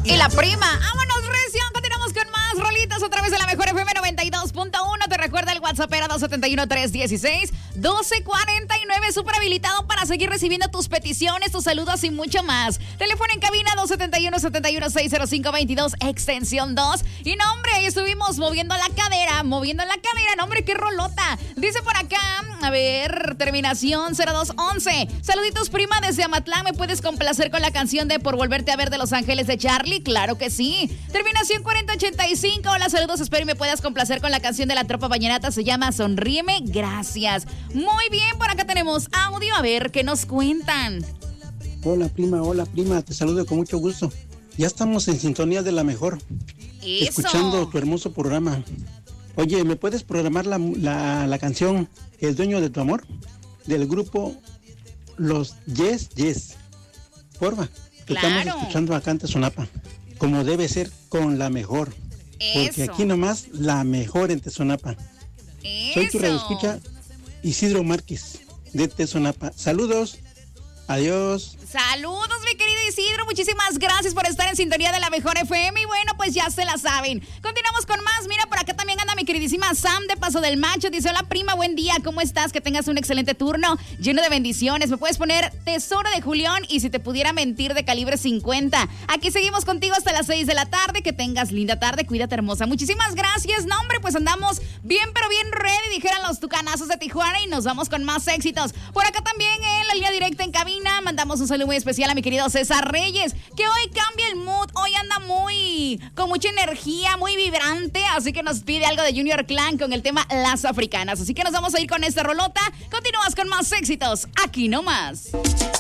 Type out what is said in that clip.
Y la prima. ¡Vámonos, recio! Continuamos con más rolitas a través de la mejor FM 92.1. Te recuerda el WhatsApp era 271-316-1249. Súper habilitado para seguir recibiendo tus peticiones, tus saludos y mucho más. Teléfono en cabina 271-71-605-22, extensión 2. Y no, hombre, ahí estuvimos moviendo la cadera. No, hombre, qué rolota. Dice por acá, a ver, terminación 0211. Saluditos, prima, desde Amatlán. ¿Me puedes complacer con la canción de Por Volverte a Ver de Los Ángeles de Charlie? Claro que sí. Terminación 4085. Hola, saludos, espero y me puedas complacer con la canción de La Tropa Vallenata. Se llama Sonríeme, gracias. Muy bien, por acá tenemos audio. A ver, ¿qué nos cuentan? Hola, prima, te saludo con mucho gusto. Ya estamos en sintonía de la mejor. Eso. Escuchando tu hermoso programa. Oye, ¿me puedes programar la canción El Dueño de Tu Amor? Del grupo Los Yes Yes. Porfa, que Claro. estamos escuchando acá en Tezonapa. Como debe ser, con la mejor. Porque Eso. aquí nomás la mejor en Tezonapa. Soy tu radioescucha Isidro Márquez de Tezonapa. Saludos. Adiós. Saludos, mi querido Isidro. Muchísimas gracias por estar en sintonía de la mejor FM. Y bueno, pues ya se la saben. Continuamos con más. Mira, por acá también anda mi queridísima Sam de Paso del Macho. Dice, hola, prima, buen día. ¿Cómo estás? Que tengas un excelente turno lleno de bendiciones. Me puedes poner Tesoro de Julián y Si te pudiera mentir de Calibre 50. Aquí seguimos contigo hasta las 6 de la tarde. Que tengas linda tarde. Cuídate, hermosa. Muchísimas gracias. No, hombre, pues andamos bien, pero bien ready, dijeran los tucanazos de Tijuana. Y nos vamos con más éxitos. Por acá también en la línea directa en cabina. Mandamos un saludo muy especial a mi querido César Reyes, que hoy cambia el mood, hoy anda con mucha energía, muy vibrante, así que nos pide algo de Junior Clan con el tema Las Africanas. Así que nos vamos a ir con esta rolota. Continúas con más éxitos, aquí nomás.